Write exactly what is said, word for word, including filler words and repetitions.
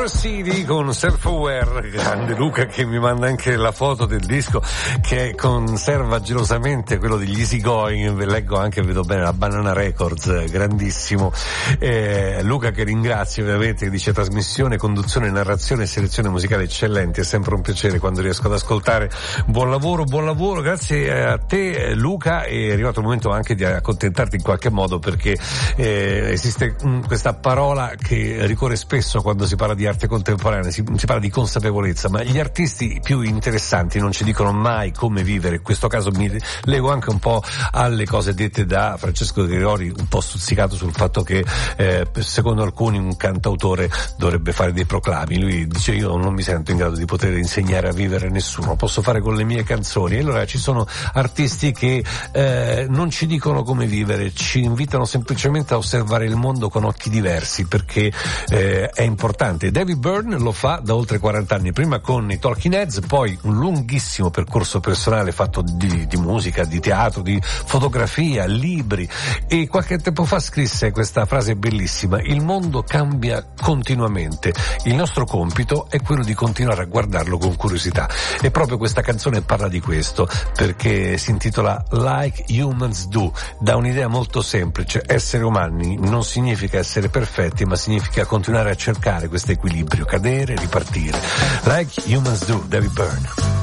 City con Self-Aware, grande Luca che mi manda anche la foto del disco che conserva gelosamente, quello degli Easy Going, leggo anche, vedo bene, la Banana Records, grandissimo. Eh, Luca che ringrazio ovviamente, che dice trasmissione, conduzione, narrazione e selezione musicale eccellenti, è sempre un piacere quando riesco ad ascoltare. Buon lavoro, buon lavoro, grazie a te Luca, è arrivato il momento anche di accontentarti in qualche modo perché eh, esiste mh, questa parola che ricorre spesso quando si parla di arte contemporanea, si, si parla di consapevolezza, ma gli artisti più interessanti non ci dicono mai come vivere. In questo caso mi lego anche un po' alle cose dette da Francesco Gregori, un po' stuzzicato sul fatto che eh, secondo alcuni un cantautore dovrebbe fare dei proclami. Lui dice: io non mi sento in grado di poter insegnare a vivere nessuno, posso fare con le mie canzoni. E allora ci sono artisti che eh, non ci dicono come vivere, ci invitano semplicemente a osservare il mondo con occhi diversi, perché eh, è importante. David Byrne lo fa da oltre quaranta anni, prima con i Talking Heads, poi un lunghissimo percorso personale fatto di, di musica, di teatro, di fotografia, libri, e qualche tempo fa scrisse questa frase bellissima: il mondo cambia continuamente, il nostro compito è quello di continuare a guardarlo con curiosità. E proprio questa canzone parla di questo, perché si intitola Like Humans Do, da un'idea molto semplice: essere umani non significa essere perfetti, ma significa continuare a cercare questo equilibrio, cadere, ripartire. Like Humans Do, David Byrne.